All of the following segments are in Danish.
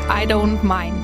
I don't mind.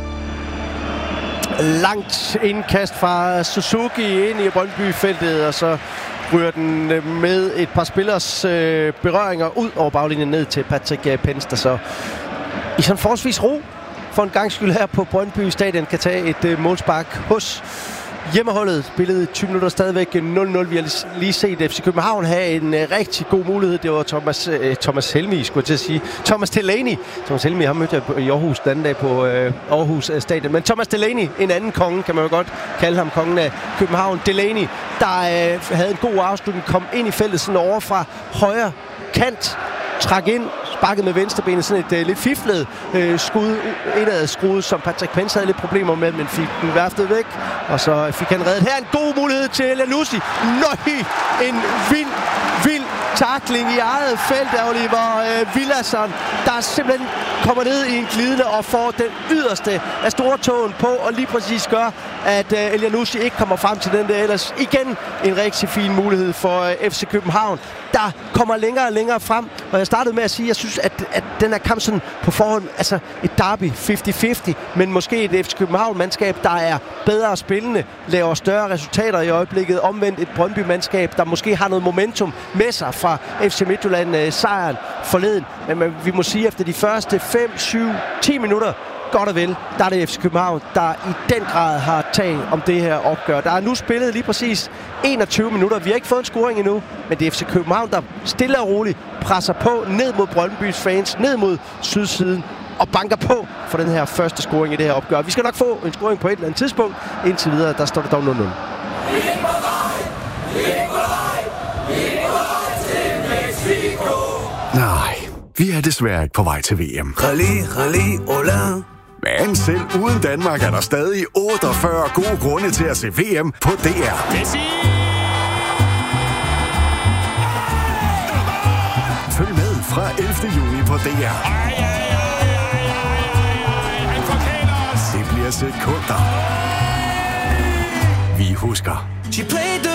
Langt indkast fra Suzuki ind i Brøndby-feltet, og så ryger den med et par spillers berøringer ud over baglinjen ned til Patrick Pence, der så i sådan forholdsvis ro for en gang skyld her på Brøndby Stadion kan tage et målspark hos hjemmeholdet. Spillet 20 minutter stadigvæk 0-0. Vi har lige set FC København have en rigtig god mulighed. Det var Thomas Helmi, skulle jeg til at sige. Thomas Delaney. Thomas Helmi, ham mødte jeg i Aarhus den anden dag på Aarhus Stadion. Men Thomas Delaney, en anden konge, kan man jo godt kalde ham, kongen af København. Delaney, der havde en god afslutning, kom ind i feltet sådan over fra højre kant, trak ind, sparket med venstrebenet, sådan et lidt fiflet skud, indad skruet, som Patrick Pence havde lidt problemer med, men fik den værftet væk, og så fik han reddet. Her en god mulighed til Elyounoussi. En vild tackling i eget felt af Oliver Villason, der simpelthen kommer ned i en glidende og får den yderste af stortåen på, og lige præcis gør, at Elyounoussi ikke kommer frem til den der ellers igen en rigtig fin mulighed for FC København, der kommer længere og længere frem. Og jeg startede med at sige, at jeg synes, at den her kamp sådan på forhånd, altså et derby 50-50, men måske et FC København-mandskab, der er bedre spillende, laver større resultater i øjeblikket. Omvendt et Brøndby-mandskab, der måske har noget momentum med sig fra FC Midtjylland-sejren forleden. Men vi må sige, at efter de første 5, 7, 10 minutter, godt og vel, der er det FC København, der i den grad har tag om det her opgør. Der er nu spillet lige præcis 21 minutter. Vi har ikke fået en scoring endnu, men det er FC København, der stille og roligt presser på ned mod Brøndbys fans, ned mod sydsiden og banker på for den her første scoring i det her opgør. Vi skal nok få en scoring på et eller andet tidspunkt. Indtil videre, der står det dog 0-0. Nej, vi er desværre ikke på vej til VM. Rally, hola. Men selv uden Danmark er der stadig 48 gode grunde til at se VM på DR. Følg med fra 11. juni på DR. Det bliver sekunder. Vi husker.